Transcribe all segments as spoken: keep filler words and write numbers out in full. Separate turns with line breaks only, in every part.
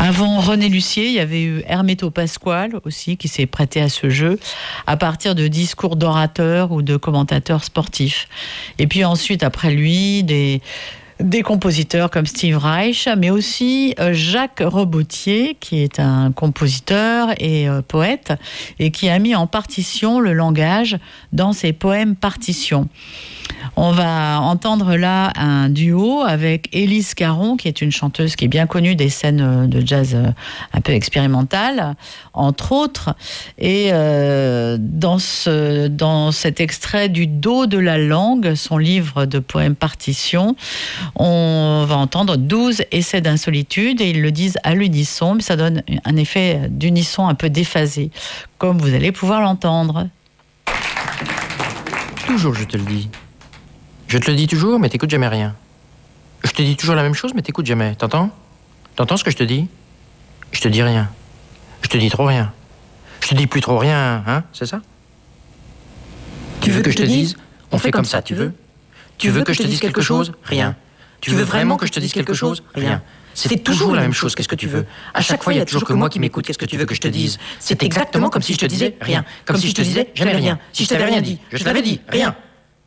Avant René Lucier, il y avait eu Hermeto Pasquale aussi qui s'est prêté à ce jeu à partir de discours d'orateurs ou de commentateurs sportifs. Et puis ensuite, après lui, des... Des compositeurs comme Steve Reich, mais aussi Jacques Robotier, qui est un compositeur et poète, et qui a mis en partition le langage dans ses poèmes partitions. On va entendre là un duo avec Élise Caron, qui est une chanteuse qui est bien connue des scènes de jazz un peu expérimentales, entre autres. Et euh, dans, ce, dans cet extrait du Dos de la langue, son livre de poèmes partitions, on va entendre douze essais d'insolitude, et ils le disent à l'unisson, mais ça donne un effet d'unisson un peu déphasé, comme vous allez pouvoir l'entendre.
Toujours, je te le dis. Je te le dis toujours, mais t'écoutes jamais rien. Je te dis toujours la même chose, mais t'écoutes jamais. T'entends? T'entends ce que je te dis? Je te dis rien. Je te dis trop rien. Je te dis plus trop rien, hein? C'est ça? Tu veux que je te dise? On fait comme ça, tu veux? Tu veux que je te dise quelque chose? Rien. Tu veux vraiment que je te dise quelque chose? Rien. C'est toujours la même chose, qu'est-ce que tu veux? À chaque fois, il y a toujours que moi qui m'écoute, qu'est-ce que tu veux que je te dise? C'est exactement comme si je te disais rien. Comme si je te disais jamais rien. Si je t'avais rien dit, je t'avais dit rien.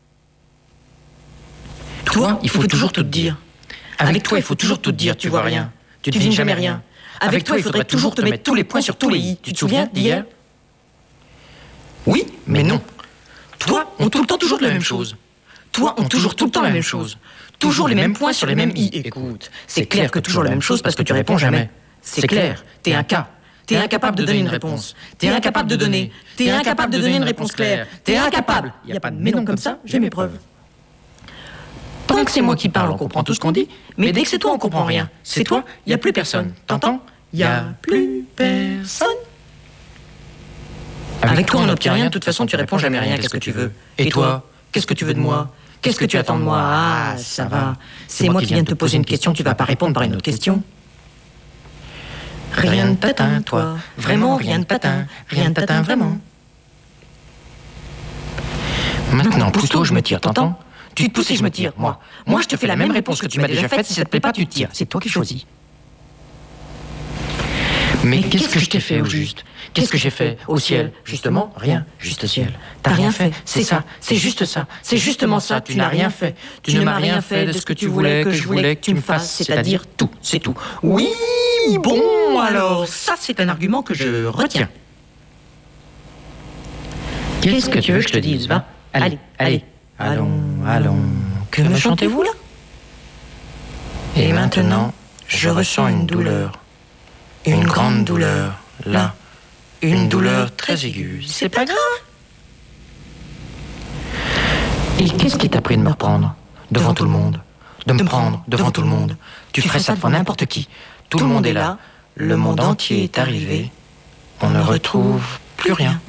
Toi, il faut toujours tout te dire. Avec toi, il faut toujours tout te dire, tu vois rien. Tu devines jamais rien. Avec toi, il faudrait toujours te mettre tous les points sur tous les i. Tu te souviens d'hier? Oui, mais non. Toi, on tout le temps toujours la même chose. Toi, on toujours tout le temps la même chose. Toujours les mêmes points sur les mêmes i. Écoute, c'est clair que toujours la même chose parce que tu réponds jamais. C'est clair, t'es un cas. T'es incapable de donner une réponse. T'es incapable de donner. T'es incapable de donner une réponse claire. T'es incapable. Y a pas de mais non comme ça, j'ai mes preuves. Tant que c'est moi qui parle, on comprend tout ce qu'on dit. Mais dès que c'est toi, on comprend rien. C'est toi, y a plus personne. T'entends? Y a plus personne. Avec toi, on n'obtient rien. De toute façon, tu réponds jamais rien. Qu'est-ce que tu veux? Et toi? Qu'est-ce que tu veux de moi? Qu'est-ce que tu attends de moi? Ah, ça va. C'est moi qui viens de te poser une question, tu vas pas répondre par une autre question. Rien ne t'atteint, toi. Vraiment, rien ne t'atteint. Rien ne t'atteint vraiment. Maintenant, pousse-toi, je me tire, t'entends? Tu te pousses et je me tire, moi. Moi, je te fais la même réponse que tu m'as déjà faite. Si ça te plaît pas, tu te tires. C'est toi qui choisis. Mais qu'est-ce que je t'ai fait au juste? Qu'est-ce que j'ai fait au ciel? Justement, rien, juste ciel. T'as rien fait, c'est ça, c'est juste ça, c'est justement ça, tu n'as rien fait. Tu ne m'as rien fait de ce que tu voulais que je voulais que tu me fasses, c'est-à-dire tout, c'est tout. Oui, bon, alors ça c'est un argument que je retiens. Qu'est-ce que tu veux que je te dise, va? Allez, allez, allons, allons. Que me chantez-vous là? Et maintenant, je ressens une douleur. Une grande douleur, là. Une douleur très aiguë. C'est pas grave. Et qu'est-ce qui t'a pris de me reprendre devant tout le monde? De me prendre devant tout le monde? Tu ferais ça devant n'importe qui. Tout le monde est là. Le monde entier est arrivé. On ne retrouve plus rien.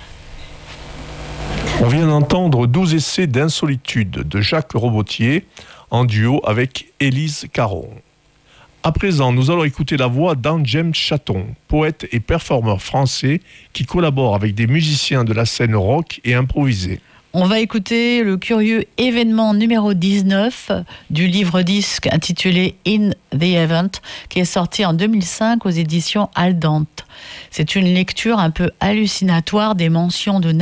On vient d'entendre douze essais d'insolitude de Jacques Robotier en duo avec Élise Caron. À présent, nous allons écouter la voix d'Anne-James Chaton, poète et performeur français qui collabore avec des musiciens de la scène rock et improvisée.
On va écouter le curieux événement numéro dix-neuf du livre-disque intitulé In the Event, qui est sorti en deux mille cinq aux éditions Aldante. C'est une lecture un peu hallucinatoire des mentions de